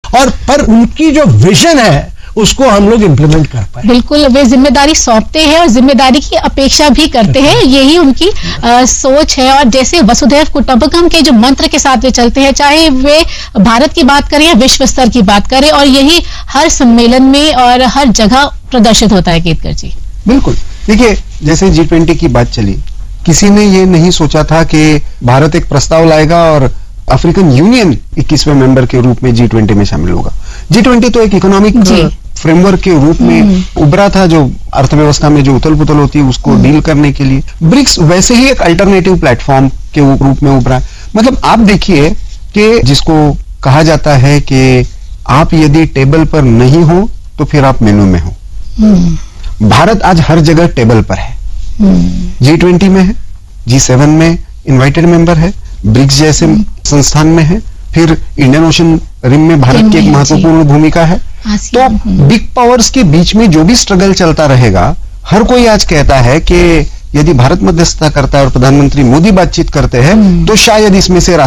और पर उनकी जो विजन है उसको हम लोग इम्प्लीमेंट कर पाए। बिल्कुल, वे जिम्मेदारी सौंपते हैं और जिम्मेदारी की अपेक्षा भी करते हैं, यही उनकी सोच है। और जैसे वसुधैव कुटुंबकम के जो मंत्र के साथ वे चलते हैं, चाहे वे भारत की बात करें या विश्व स्तर की बात करें, और यही हर सम्मेलन में और हर जगह प्रदर्शित होता है। केतकर जी, बिल्कुल, देखिए जैसे G20 की बात चली, किसी ने ये नहीं सोचा था कि भारत एक प्रस्ताव लाएगा और अफ्रीकन यूनियन 21वें मेंबर के रूप में G20 में शामिल होगा। G20 तो एक इकोनॉमिक फ्रेमवर्क के रूप में उभरा था, जो अर्थव्यवस्था में जो उथल पुथल होती है उसको डील करने के लिए। ब्रिक्स वैसे ही एक अल्टरनेटिव प्लेटफॉर्म के रूप में उभरा। मतलब आप देखिए कि जिसको कहा जाता है कि आप यदि टेबल पर नहीं हो तो फिर आप मेनू में हो। भारत आज हर जगह टेबल पर है। G20 में है, G7 में इनवाइटेड मेंबर है, ब्रिक्स जैसे संस्थान में है, फिर इंडियन ओशन रिम में भारत की एक महत्वपूर्ण भूमिका है। तो बिग पावर्स के बीच में जो भी स्ट्रगल चलता रहेगा, हर कोई आज कहता है कि यदि भारत मध्यस्थता करता है और प्रधानमंत्री मोदी बातचीत करते हैं तो शायद इसमें से रास्ता